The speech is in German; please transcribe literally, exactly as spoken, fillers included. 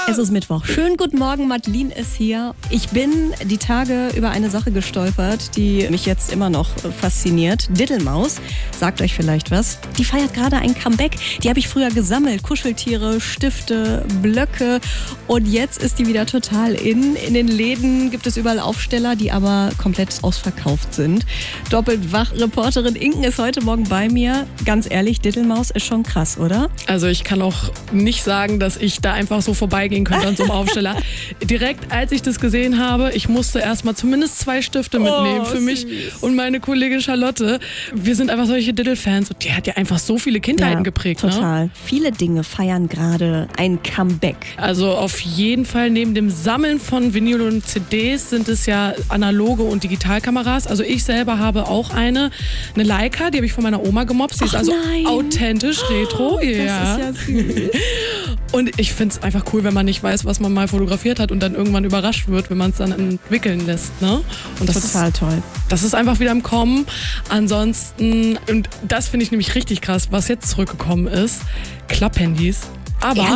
Es ist Mittwoch. Schönen guten Morgen, Madeline ist hier. Ich bin die Tage über eine Sache gestolpert, die mich jetzt immer noch fasziniert. Diddlemaus, sagt euch vielleicht was. Die feiert gerade ein Comeback. Die habe ich früher gesammelt. Kuscheltiere, Stifte, Blöcke. Und jetzt ist die wieder total in. In den Läden gibt es überall Aufsteller, die aber komplett ausverkauft sind. Doppelt wach. Reporterin Inken ist heute Morgen bei mir. Ganz ehrlich, Diddlemaus ist schon krass, oder? Also ich kann auch nicht sagen, dass ich da einfach so vorbeigehen könnte an so einem Aufsteller. Direkt als ich das gesehen habe, ich musste erstmal zumindest zwei Stifte mitnehmen oh, für mich süß. Und meine Kollegin Charlotte. Wir sind einfach solche Diddle-Fans und die hat ja einfach so viele Kindheiten ja, geprägt. Total. Ne? Viele Dinge feiern gerade ein Comeback. Also auf jeden Fall neben dem Sammeln von Vinyl und C Ds sind es ja analoge und Digitalkameras. Also ich selber habe auch eine, eine Leica, die habe ich von meiner Oma gemobst. Die Ach, ist also nein. authentisch retro. Oh, ja. Das ist ja süß. Und ich finde es einfach cool, wenn man nicht weiß, was man mal fotografiert hat und dann irgendwann überrascht wird, wenn man es dann entwickeln lässt. Ne? Und das Total ist, toll. Das ist einfach wieder im Kommen. Ansonsten, und das finde ich nämlich richtig krass, was jetzt zurückgekommen ist, Klapphandys. Aber